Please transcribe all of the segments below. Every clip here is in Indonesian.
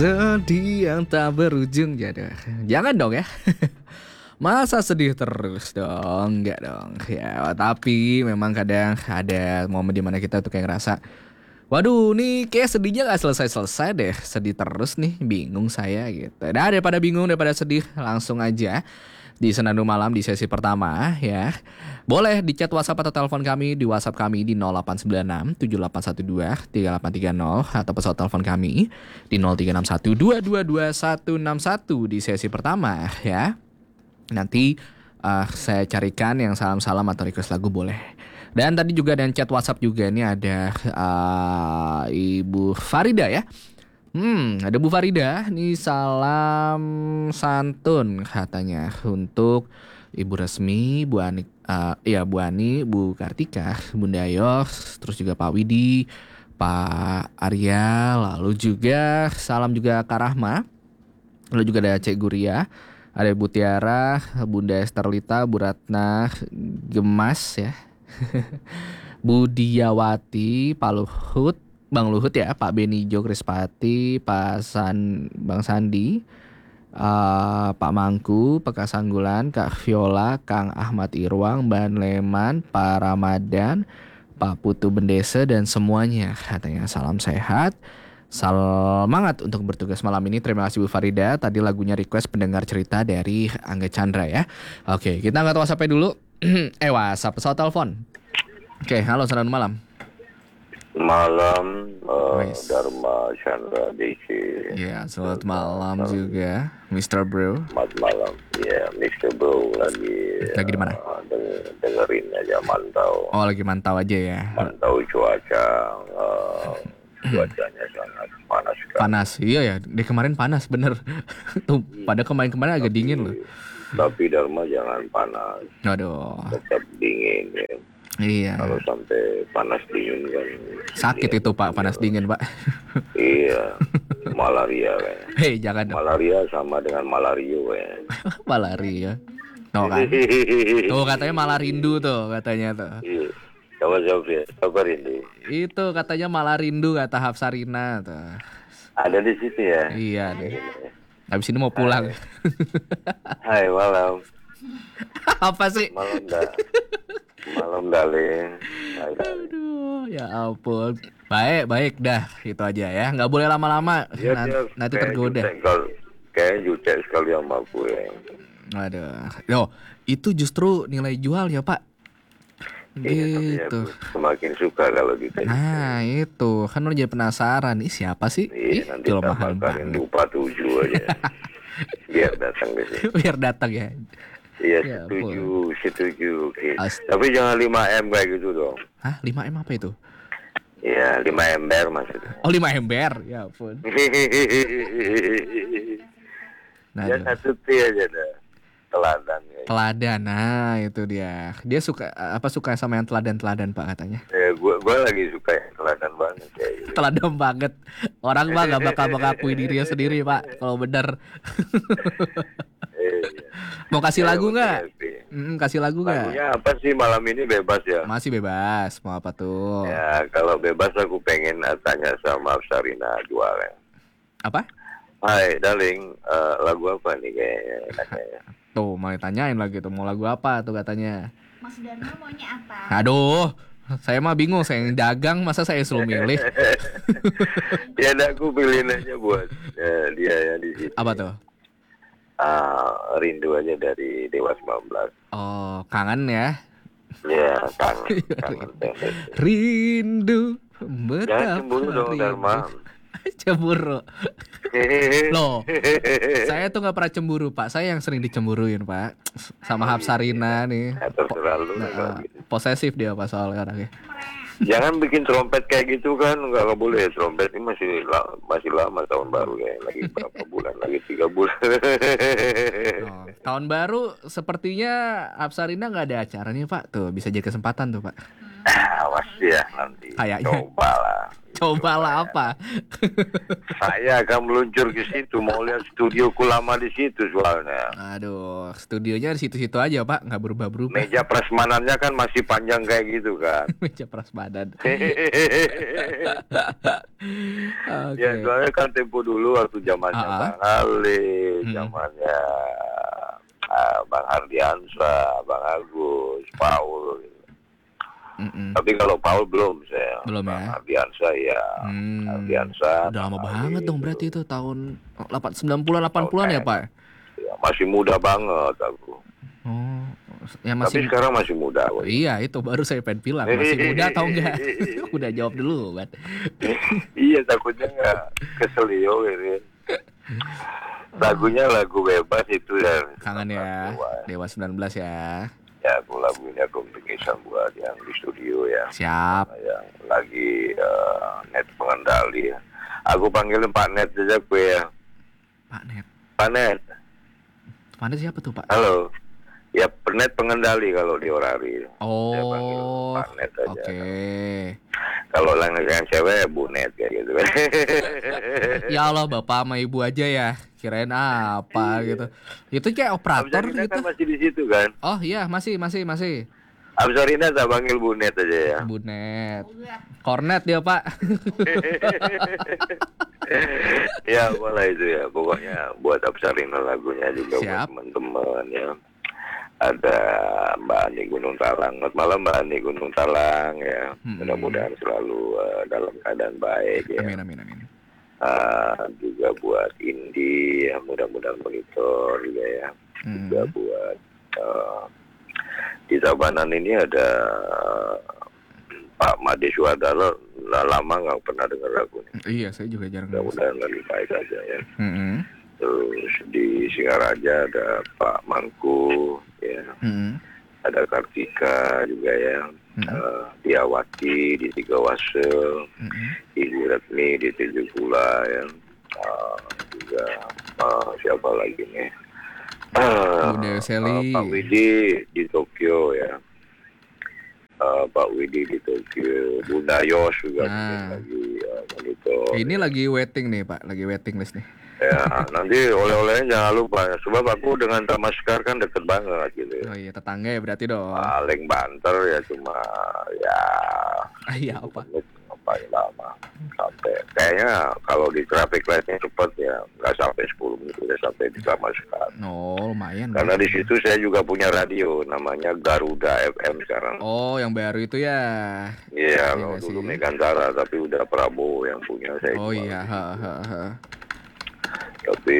Sedih yang tak berujung. Jangan dong ya. Masa sedih terus dong? Enggak dong. Ya, tapi memang kadang ada momen dimana kita tuh kayak ngerasa, waduh, nih kayak sedihnya gak selesai-selesai deh. Sedih terus nih, bingung saya gitu. Nah, daripada bingung, daripada sedih, langsung aja di Senandung Malam di sesi pertama ya. Boleh di chat WhatsApp atau telepon kami di WhatsApp kami di 0896 7812 3830 atau pesawat telepon kami di 0361 222 161 di sesi pertama ya. Nanti saya carikan yang salam-salam atau request lagu boleh. Dan tadi juga ada chat WhatsApp juga, ini ada Ibu Farida ya. Ada Bu Farida nih, salam santun katanya untuk Ibu Resmi, Bu Ani, Bu Ani, Bu Kartika, Bunda Yos, terus juga Pak Widi, Pak Arya, lalu juga salam juga Kak Rahma, lalu juga ada Cek Guria, ada Ibu Tiara, Bunda Esterlita, Bu Ratna Gemas ya, Bu Diawati, Pak Luhut, Bang Luhut ya, Pak Benijo Krispati, Bang Sandi, Pak Mangku, Pak Kasanggulan, Kak Viola, Kang Ahmad Irwang, Ban Leman, Pak Ramadan, Pak Putu Bendese dan semuanya. Katanya salam sehat, semangat untuk bertugas malam ini. Terima kasih Bu Farida. Tadi lagunya request pendengar cerita dari Angga Chandra ya. Oke, kita angkat WhatsApp dulu. WhatsApp, pesawat telepon. Oke, halo, selamat malam. Malam, Dharma Chandra DC. Ya, selamat malam juga, Mr. Bro. Selamat malam, ya, Mr. Bro lagi di mana? Dengerin aja, mantau. Oh, lagi mantau aja ya. Mantau cuaca, cuacanya sangat panas sekali. Panas, iya ya. Di kemarin panas bener. Tuh, pada kemarin agak dingin loh. Tapi Dharma jangan panas. Aduh. Tetap dingin ya. Iya. Kalau sampai panas dingin kan sakit itu Pak, panas dingin Pak. Iya, malaria kan. Hei, jangan dong. Malaria sama dengan malario kan. Malaria. Tuh kan. Tuh katanya malarindu tuh katanya tuh. Iya. Coba rindu. Itu katanya malarindu kata Hafsarina tuh. Ada di situ ya. Iya deh. Habis ini mau pulang. Hai malam. Apa sih? Malam darling. Aduh, ya ampun. Baik dah, itu aja ya. Nggak boleh lama-lama. Ya, nanti tergoda. Kayak jutek sekali sama gue. Aduh. Loh, itu justru nilai jual ya Pak. Gitu. Ya, semakin suka kalau gitu. Nah itu kan udah jadi penasaran. Ih siapa sih? Iya, nanti kita bakarin lupa 7 aja. Biar datang ke sini. Biar datang ya. Iya, setuju. Okay. Tapi jangan 5M kayak gitu dong. Hah? 5M apa itu? Iya, 5 ember maksudnya. Oh, 5 ember? Ya ampun. Nah, ya satu T aja dah. Teladan. Ya. Teladan, nah itu dia. Dia suka sama yang teladan Pak katanya. Ya, gue lagi suka yang teladan banget. Gitu. Teladan banget. Orang mah gak bakal mengakui dirinya sendiri Pak, kalau bener. Mau kasih lagu nggak? Kasih lagu nggak? Lagunya apa sih malam ini bebas ya? Masih bebas. Mau apa tuh? Ya kalau bebas aku pengen tanya sama Sarina Jual ya. Apa? Hai darling, lagu apa nih kayaknya? Tuh mau ditanyain lagi tuh, mau lagu apa tuh katanya? Mas Dharma maunya apa? Aduh, saya mah bingung, saya yang dagang masa saya suruh milih. Ya aku pilihin aja buat dia ya di sini. Apa tuh? Rindu aja dari Dewa 19. Oh, kangen ya? Ya, kangen. Rindu. Jangan cemburu dong, Dharma. Cemburu. Loh, saya tuh gak pernah cemburu Pak. Saya yang sering dicemburuin Pak. Sama Hafsarina nih. Terserah lu. Posesif dia Pak soalnya orangnya. Jangan bikin trompet kayak gitu kan, nggak boleh. Trompet ini masih lama tahun baru ya, lagi berapa bulan, lagi 3 bulan. Oh, tahun baru sepertinya Hafsarina nggak ada acara nih Pak, tuh bisa jadi kesempatan tuh Pak. Awas ya nanti. Kayaknya. Coba lah, Cobalah apa? Saya akan meluncur ke situ, mau lihat studioku lama di situ soalnya. Aduh, studionya di situ-situ aja Pak, nggak berubah-berubah. Meja prasmanannya kan masih panjang kayak gitu kan. Meja prasmanan. Ya Oke. soalnya kan tempo dulu waktu zamannya Ah, Bang Ali, hmm. zamannya Bang Ardiansa, Bang Agus, Paul. Mm-mm. Tapi kalau Paul belum saya. Belum Bang ya? Ardiansa ya. Ardiansa. Udah lama Bang banget Ali, dong berarti itu tahun 90-an 80-an ya, tahun Pak? ya, masih muda banget aku. Oh, ya Tapi masih. sekarang masih muda. Woy. Iya, itu baru saya pengen bilang, masih muda atau enggak? Udah jawab dulu, Bat. Iya, takutnya nggak keselio ini. Lagunya lagu bebas itu ya. Kangen ya, Dewa 19 ya. Ya, aku lagunya kombinasi buat yang di studio ya. Siap. Yang lagi net pengendali ya. Aku panggilin Pak Net aja gue ya. Pak Net. Pak Net. Pak Net siapa tuh, Pak? Halo. Ya, Net pengendali kalau di Orari. Saya panggil Oh, Pak Net aja. oke. Kalau yang cewek Bu Net kayak gitu. Ya Allah, Bapak sama Ibu aja ya. Kirain apa gitu. Itu kayak operator Absarina gitu. kan masih di situ kan. Oh iya, masih. Absarina tak panggil Bu Net aja ya. Bu Net. Kornet dia, Pak. Ya boleh itu ya. Pokoknya buat Absarina lagunya juga Siap. buat teman-teman ya. Ada Mbak Ani Gunung Talang. Selamat malam Mbak Ani Gunung Talang ya. Mudah-mudahan selalu dalam keadaan baik ya. Amin. Juga buat Indi ya, mudah-mudahan monitor juga ya. Juga buat di Tabanan ini ada Pak Made Suadalo, lama nggak pernah dengar lagunya. Iya, saya juga jarang. Mudah-mudahan lebih baik aja ya. Terus di Singaraja ada Pak Mangku ya. Ada Kartika juga ya. Diawati di Tigawase, Ibu Retmi di Tujukula ya. Juga siapa lagi nih? Bunda Seli. Pak Widi di Tokyo ya. Pak Widi di Tokyo, Bunda Yos juga lagi monitor. Ini lagi waiting nih Pak, lagi waiting list nih. Ya, nanti oleh-olehnya jangan lupa ya. Sebab aku dengan Tamas Sekar kan deket banget gitu ya. Oh iya, tetangga ya berarti dong. Paling banter ya cuma ya. Iya apa? Paling lama sampai kayaknya kalau di traffic lightnya cepat ya nggak sampai 10 menit udah sampai di Tamas Sekar. Oh lumayan. Karena di situ saya juga punya radio namanya Garuda FM sekarang. Oh yang baru itu ya. Iya, kalau dulu Megantara tapi udah Prabowo yang punya saya. Oh iya. Tapi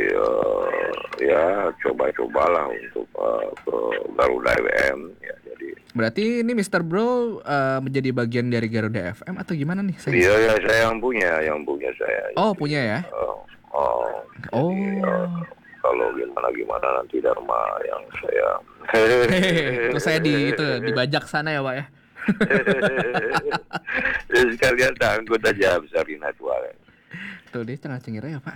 ya coba-cobalah untuk ke Garuda FM ya, jadi berarti ini Mr. Bro menjadi bagian dari Garuda FM atau gimana nih? Iya ya, saya yang punya saya. Oh jadi, punya ya? Jadi, kalau gimana nanti Dharma yang saya. Terus saya dibajak sana ya Pak ya? Sekalian takut aja Absarina tua. Tuh dia tengah cengirnya ya Pak.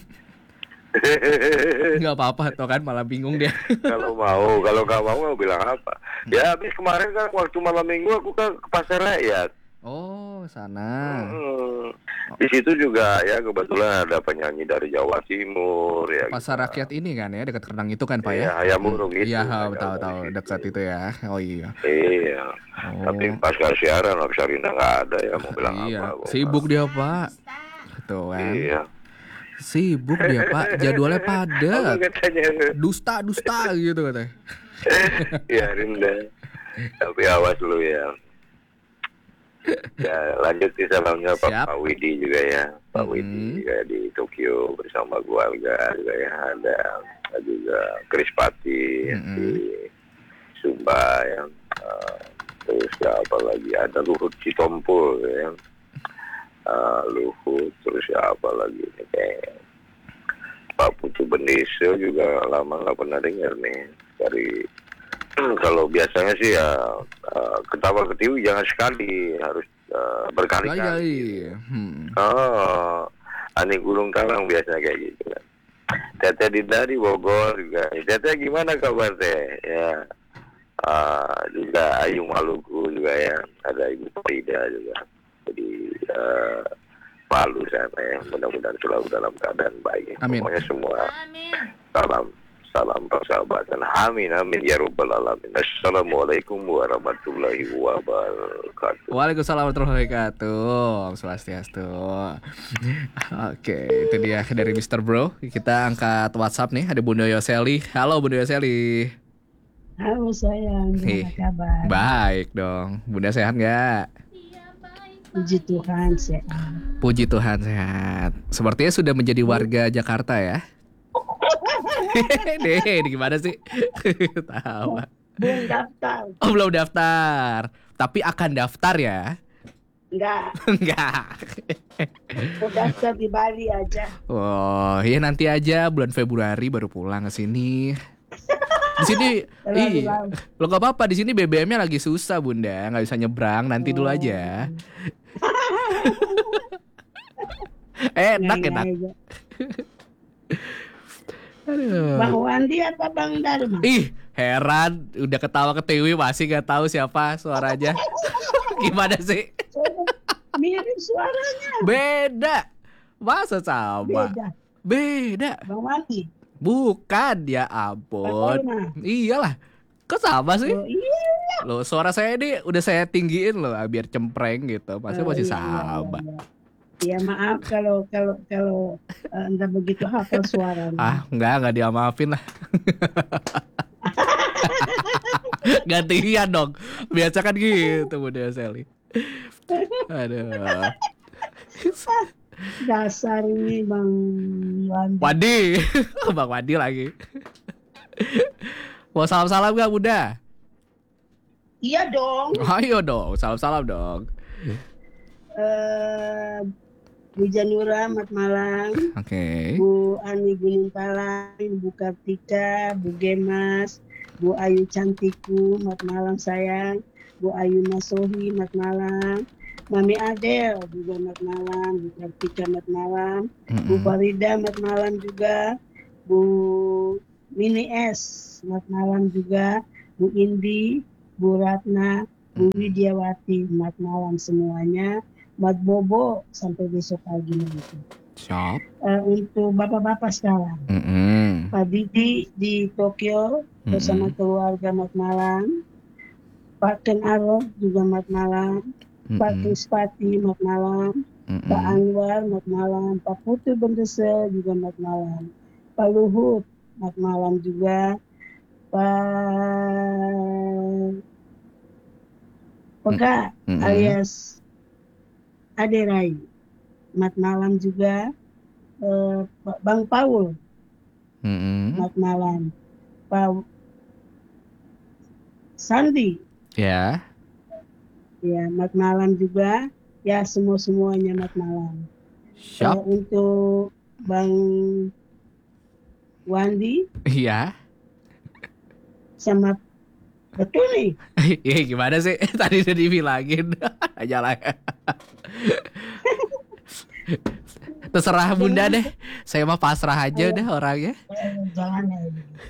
Nggak apa-apa tuh kan, malah bingung dia. Kalau nggak mau bilang apa? Ya habis kemarin kan waktu malam minggu aku kan ke pasar rakyat. Oh sana. Di situ juga ya kebetulan ada penyanyi dari Jawa Timur ya. Pasar rakyat ini kan ya dekat Renang itu kan Pak ya? Iya, Hayamuruk itu. Iya tahu dekat itu ya. Oh iya. Iya. Tapi pas siaran Absarina nggak ada ya, mau bilang apa? apa? Sibuk dia Pak. Gitu kan. Iya. Sibuk dia Pak, jadwalnya padat. Dusta gitu katanya. Ya Rinda. Tapi awas dulu ya. Ya lanjut di salamnya Pak Widi juga ya. Pak Widi juga di Tokyo bersama keluarga juga ya. Ada juga Chris Pati di Sumba ya. Terus siapa lagi? Ada Luhut Citompul ya. Luhut, terus siapa lagi nih kayak Pak Putu Bendesa juga lama nggak pernah dengar nih dari. Kalau biasanya sih ya ketawa ketiwi jangan sekali, harus berkali-kali. Ani Gunung Talang biasanya kayak gitu kan. Teteh Dinda di Bogor juga. Teteh gimana kabar teh? Ya. Juga Ayu Maluku juga ya. Ada Ibu Farida juga. di Palu sana ya. Mudah-mudahan selalu dalam keadaan baik. Amin. Pokoknya semua salam persahabatan. Amin amin ya rabbal alamin. Assalamualaikum warahmatullahi wabarakatuh. Waalaikumsalam warahmatullahi wabarakatuh. Om Swastiastu. Oke, itu dia dari Mr. Bro. Kita angkat WhatsApp nih. Ada Bunda Yoseli. Halo Bunda Yoseli. Halo sayang, gimana kabar? Baik dong. Bunda sehat nggak? Puji Tuhan sehat. Puji Tuhan sehat. Sepertinya sudah menjadi warga Jakarta ya. Nih, gimana sih? Tahu. Belum daftar. Oh, belum daftar. Tapi akan daftar ya? Enggak. Enggak. Mau daftar di Bali aja. Oh, ya nanti aja bulan Februari baru pulang ke sini. Di sini, lo gak apa-apa. Di sini BBM-nya lagi susah Bunda, nggak bisa nyebrang. Nanti dulu aja. Enak. Aduh. Bang Wandi apa Bang Dharma? Ih, heran. Udah ketawa ketiwi masih gak tahu siapa suaranya. Gimana sih? Mirip suaranya. Beda. Masa sama? Beda. Bang Wandi. Bukan, ya ampun. Iyalah. Kok sama sih? Oh, iya. Loh, suara saya ini udah saya tinggiin loh biar cempreng gitu. Pasti masih sama. Ya maaf kalau Anda begitu hafal suaranya. Enggak diamaafin lah. Gantian dong. Biasa kan gitu Bunda Sally. Aduh. Dasar ini Bang Wandi. Wandi. Bang Wandi lagi. Mau salam-salam gak Bunda? Iya dong. Ayo dong, salam-salam dong. Bu Janura, Mat Malang. Oke. Bu Ani Gunung Palang, Bu Kartika, Bu Gemas, Bu Ayu Cantiku, Mat Malang sayang. Bu Ayu Nasohi, Mat Malang. Mami Adel juga Mat Malang, Bu Kartika Mat Malang. Bu Farida Mat Malang juga. Bu Mini S Mat Malang juga. Bu Indi, Bu Ratna, Bu Widiawati, Mat Malang semuanya. Mat Bobo sampai besok pagi nanti. Siap. Untuk bapak-bapak sekarang, Pak Didi di Tokyo bersama keluarga Mat Malang, Pak Ken Arok juga Mat Malang, Pak Krispati Mat Malang, Pak Anwar Mat Malang, Pak Putu Bendese juga Mat Malang, Pak Luhut Mat Malang juga, Pak Pega alias Aderai, Mat Malang juga, Bang Paul, Mat Malang, Pak Sandi, ya, Mat Malang juga, ya semuanya Mat Malang. Siap. Untuk Bang Wandi, iya, sama betul nih. Iya gimana sih? Tadi udah dibilangin. Aja lah. Terserah Bunda deh. Saya mah pasrah aja udah orangnya. Jangan ya.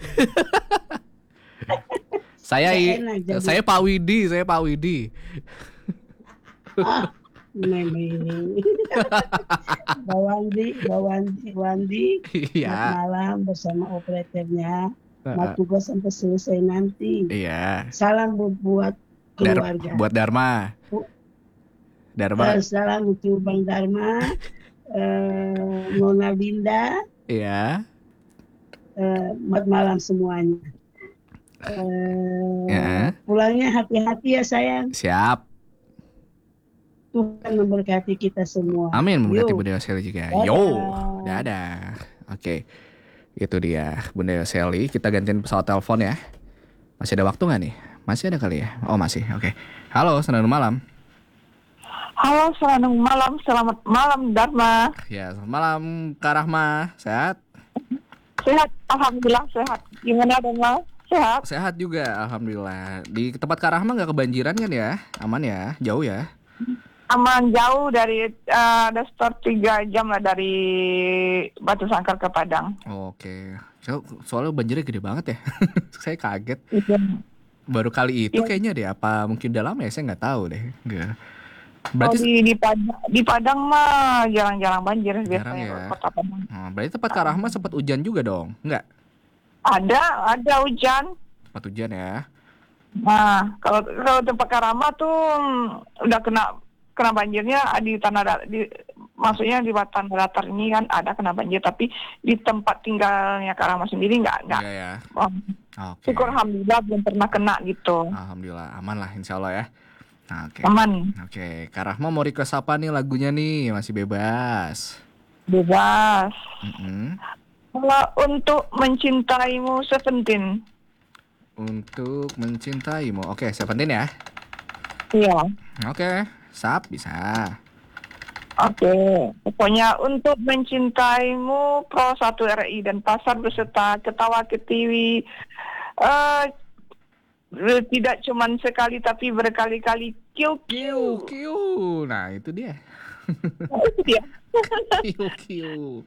Saya Pak Widi. Ini. Wandi. Iya. Malam bersama operatornya. Tugas sampai selesai nanti. Iya. Salam buat keluarga. Buat Dharma. Salam untuk Bang Dharma, Nona Linda. Iya. Mat Malam semuanya. Pulangnya hati-hati ya sayang. Siap. Tuhan memberkati kita semua. Amin, memberkati Bunda Yoseli juga. Yo, dadah. Oke. Itu dia Bunda Yoseli. Kita gantiin pesawat telepon ya. Masih ada waktu gak nih? Masih ada kali ya? Oh masih, oke. Halo, selamat malam. Halo, selamat malam. Selamat malam Dharma. Ya, selamat malam Kak Rahma. Sehat? Sehat, alhamdulillah sehat. Gimana Dharma? Sehat? Sehat juga, alhamdulillah. Di tempat Kak Rahma gak kebanjiran kan ya? Aman ya? Jauh ya? Aman, jauh dari ada start 3 jam lah dari Batu Sangkar ke Padang. Oke. Soalnya banjirnya gede banget ya. Saya kaget. Iya. Baru kali itu kayaknya deh. Apa mungkin udah lama ya? Saya nggak tahu deh. Berarti di Padang mah jarang-jarang banjir jarang biasanya ya. Kota Padang. Berarti tempat Kak Rahma sempat hujan juga dong? Enggak? Ada hujan. Sempat hujan ya. Nah, kalau tempat Karama tuh udah kena banjirnya di maksudnya di tanah datar ini kan ada kena banjir, tapi di tempat tinggalnya Karama sendiri nggak. ya. Oke. Syukur alhamdulillah belum pernah kena gitu. Alhamdulillah aman lah insya Allah ya. Oke. Aman. Oke, Kak Rahma mau request apa nih lagunya nih? Masih bebas. Bebas. Kalau untuk mencintaimu Seventeen. Untuk mencintaimu. Oke, Seventeen ya. Iya. Oke, Sap bisa. Oke, pokoknya untuk mencintaimu Pro 1 RI dan Pasar beserta Ketawa Ketiwi tidak cuman sekali tapi berkali-kali kiu. Nah, itu dia. Itu dia. Kiu.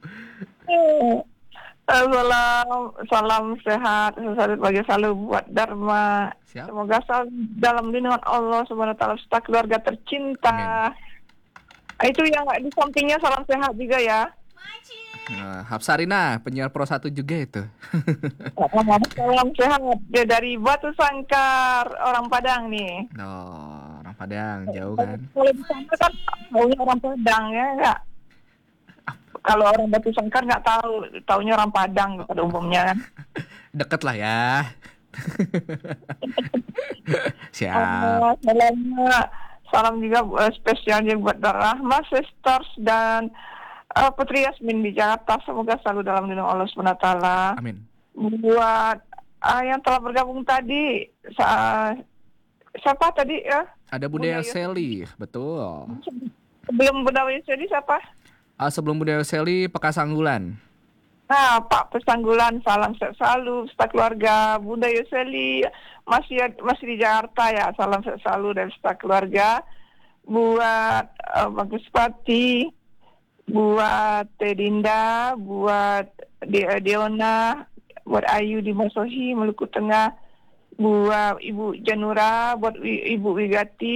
Salam sehat bagi selalu buat Dharma. Siap. Semoga selalu dalam lindungan Allah Subhanahu wa taala serta keluarga tercinta. Itu yang di sampingnya salam sehat juga ya. Hapsarina, penyiar Pro 1 juga itu. Salam sehat dia dari Batu Sangkar, orang Padang nih. Orang Padang, jauh kan. Kalau di sana kan taunya orang Padang ya enggak? Kalau orang Batu Sangkar nggak taunya orang Padang pada umumnya kan. Deket lah ya. Siap. Salam juga spesialnya buat Rahma Sisters dan Putri Yasmin di Jakarta. Semoga selalu dalam lindungan Allah SWT. Amin. Buat yang telah bergabung tadi, siapa tadi ya? Ada Bunda Seli, betul. Sebelum Bunda Seli siapa? Sebelum Bunda Seli, Pekasanggulan. Nah, Pak Pesanggulan, salam sehat selalu, serta keluarga. Bunda Yuseli masih di Jakarta ya, salam sehat selalu dari serta keluarga. Buat Bagus Pati, buat Tedinda, buat Deona, buat Ayu di Masohi, Maluku Tengah, buat Ibu Janura, buat Ibu Wigati.